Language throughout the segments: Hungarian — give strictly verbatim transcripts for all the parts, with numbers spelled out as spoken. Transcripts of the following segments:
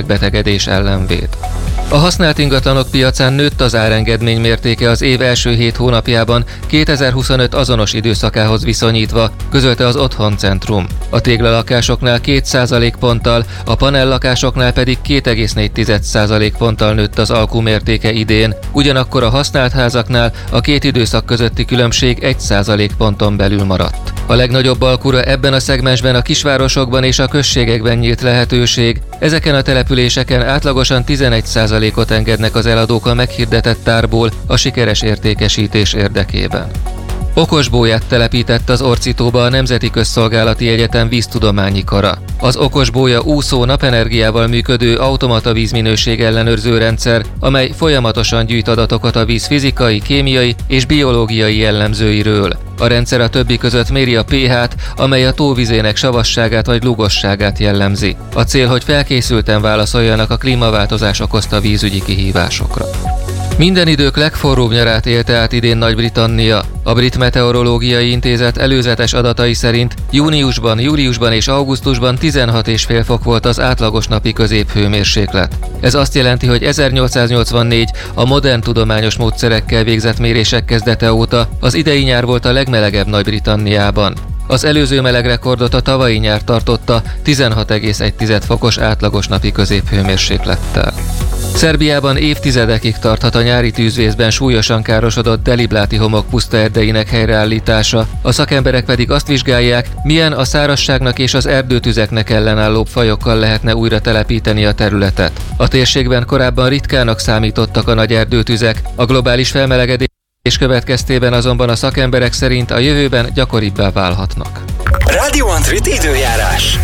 megbetegedés ellen véd. A használt ingatlanok piacán nőtt az árengedmény mértéke az év első hét hónapjában kétezer-huszonöt azonos időszakához viszonyítva, közölte az Otthon Centrum. A téglalakásoknál két százalékponttal, a panellakásoknál pedig két egész négy százalékponttal nőtt az alkú mértéke idén, ugyanakkor a használt házaknál a két időszak közötti különbség egy százalékponton belül maradt. A legnagyobb alkúra ebben a szegmensben a kisvárosokban és a községekben nyílt lehetőség. Ezeken a településeken átlagosan tizenegy százalékot engednek az eladók a meghirdetett tárból a sikeres értékesítés érdekében. Okosbólyát telepített az Orcitóba a Nemzeti Közszolgálati Egyetem víztudományi kara. Az okosbólya úszó napenergiával működő automata vízminőség ellenőrző rendszer, amely folyamatosan gyűjt adatokat a víz fizikai, kémiai és biológiai jellemzőiről. A rendszer a többi között méri a pH-t, amely a tóvizének savasságát vagy lúgosságát jellemzi. A cél, hogy felkészülten válaszoljanak a klímaváltozás okozta vízügyi kihívásokra. Minden idők legforróbb nyarát élte át idén Nagy-Britannia. A Brit Meteorológiai Intézet előzetes adatai szerint júniusban, júliusban és augusztusban tizenhat egész öt fok volt az átlagos napi középhőmérséklet. Ez azt jelenti, hogy ezernyolcszáznyolcvannégy a modern tudományos módszerekkel végzett mérések kezdete óta az idei nyár volt a legmelegebb Nagy-Britanniában. Az előző melegrekordot a tavalyi nyár tartotta tizenhat egész egy fokos átlagos napi középhőmérséklettel. Szerbiában évtizedekig tarthat a nyári tűzvészben súlyosan károsodott Delibláti homok pusztaerdeinek helyreállítása, a szakemberek pedig azt vizsgálják, milyen a szárazságnak és az erdőtüzeknek ellenállóbb fajokkal lehetne újra telepíteni a területet. A térségben korábban ritkának számítottak a nagy erdőtüzek, a globális felmelegedés következtében azonban a szakemberek szerint a jövőben gyakoribbá válhatnak. Radio Antrit időjárás.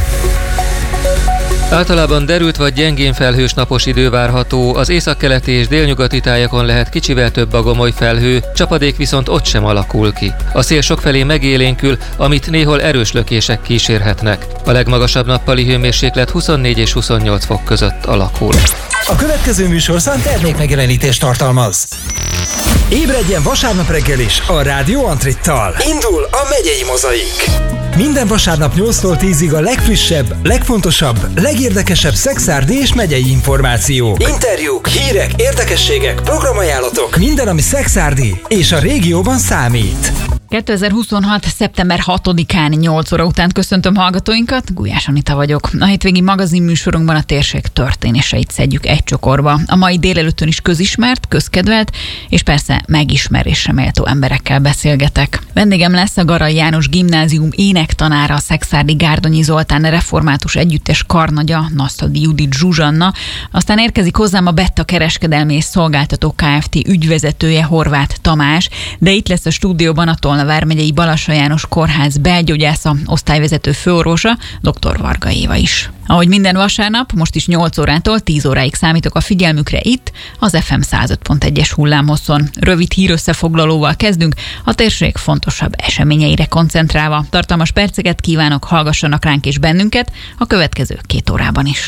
Általában derült vagy gyengén felhős napos idő várható, az északkeleti és délnyugati tájakon lehet kicsivel több a gomoly felhő, csapadék viszont ott sem alakul ki. A szél sokfelé megélénkül, amit néhol erős lökések kísérhetnek. A legmagasabb nappali hőmérséklet huszonnégy és huszonnyolc fok között alakul. A következő műsorszám termékmegjelenítést tartalmaz. Ébredjen vasárnap reggel is a Radio Antrittal. Indul a Megyei Mozaik. Minden vasárnap nyolctól tízig a legfrissebb, legfontosabb, legérdekesebb szekszárdi és megyei információ. Interjúk, hírek, érdekességek, programajánlatok. Minden, ami szekszárdi és a régióban számít. kétezer-huszonhat. szeptember hatodikán nyolc óra után köszöntöm hallgatóinkat, Gulyás Anita vagyok. A hétvégi magazin műsorunkban a térség történéseit szedjük egy csokorba. A mai délelőttön is közismert, közkedvelt, és persze megismerésre méltó emberekkel beszélgetek. Vendégem lesz a Garai János Gimnázium énektanára, a szekszárdi Gárdonyi Zoltán református együttes karnagya, Nasztadi Judit Zsuzsanna. Aztán érkezik hozzám a Betta kereskedelmi és szolgáltató Kft. Ügyvezetője, Horváth Tamás, de itt lesz a stúdióban a Tolna vármegyei Balassa János Kórház belgyógyásza, osztályvezető főorvosa, dr. Varga Éva is. Ahogy minden vasárnap, most is nyolc órától tíz óráig számítok a figyelmükre itt, az ef em száz öt pont egyes hullámhosszon. Rövid hírösszefoglalóval kezdünk, a térség fontosabb eseményeire koncentrálva. Tartalmas perceket kívánok, hallgassanak ránk és bennünket a következő két órában is.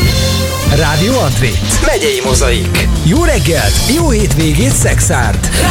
Radio Antrit. Megyei Mozaik. Jó reggelt, jó hétvégét, Szekszárd.